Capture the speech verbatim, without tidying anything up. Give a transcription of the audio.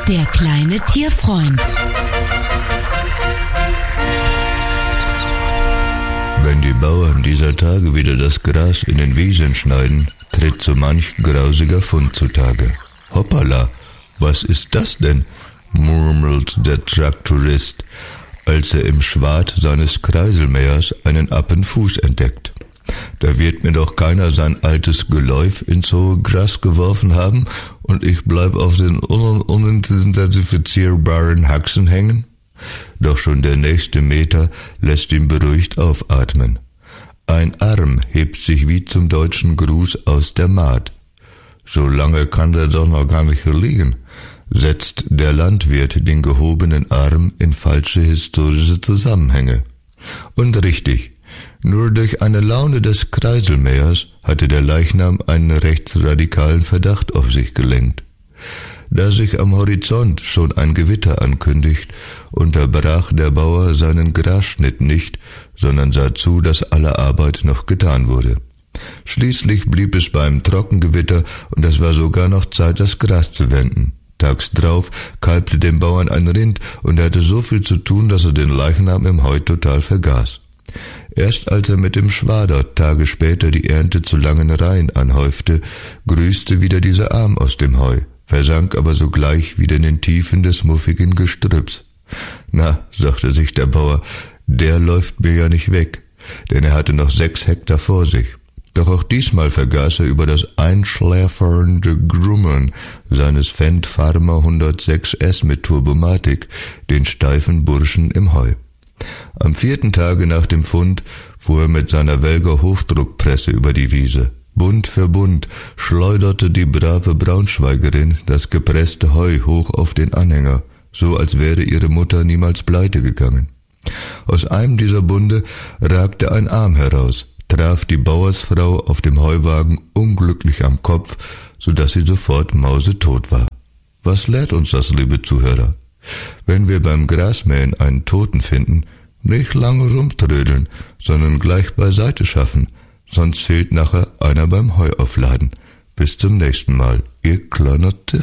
Der kleine Tierfreund. Wenn die Bauern dieser Tage wieder das Gras in den Wiesen schneiden, tritt so manch grausiger Fund zutage. Hoppala, was ist das denn? Murmelt der Traktorist, als er im Schwad seines Kreiselmähers einen Appenfuß entdeckt. Da wird mir doch keiner sein altes Geläuf ins hohe Gras geworfen haben und ich bleib auf den un- unidentifizierbaren Haxen hängen? Doch schon der nächste Meter lässt ihn beruhigt aufatmen. Ein Arm hebt sich wie zum deutschen Gruß aus der Maat. So lange kann der doch noch gar nicht hier liegen, setzt der Landwirt den gehobenen Arm in falsche historische Zusammenhänge. Und richtig, nur durch eine Laune des Kreiselmähers hatte der Leichnam einen rechtsradikalen Verdacht auf sich gelenkt. Da sich am Horizont schon ein Gewitter ankündigt, unterbrach der Bauer seinen Grasschnitt nicht, sondern sah zu, dass alle Arbeit noch getan wurde. Schließlich blieb es beim Trockengewitter und es war sogar noch Zeit, das Gras zu wenden. Tags drauf kalbte dem Bauern ein Rind und er hatte so viel zu tun, dass er den Leichnam im Heu total vergaß. Erst als er mit dem Schwader Tage später die Ernte zu langen Reihen anhäufte, grüßte wieder dieser Arm aus dem Heu, versank aber sogleich wieder in den Tiefen des muffigen Gestrüpps. Na, sagte sich der Bauer, der läuft mir ja nicht weg, denn er hatte noch sechs Hektar vor sich. Doch auch diesmal vergaß er über das einschläfernde Grummeln seines Fendt Farmer hundertsechs S mit Turbomatik den steifen Burschen im Heu. Am vierten Tage nach dem Fund fuhr er mit seiner Welger Hochdruckpresse über die Wiese. Bund für Bund schleuderte die brave Braunschweigerin das gepresste Heu hoch auf den Anhänger, so als wäre ihre Mutter niemals pleite gegangen. Aus einem dieser Bunde ragte ein Arm heraus, traf die Bauersfrau auf dem Heuwagen unglücklich am Kopf, so dass sie sofort mausetot war. Was lehrt uns das, liebe Zuhörer? Wenn wir beim Grasmähen einen Toten finden, nicht lange rumtrödeln, sondern gleich beiseite schaffen, sonst fehlt nachher einer beim Heuaufladen. Bis zum nächsten Mal, ihr kleiner Tiff.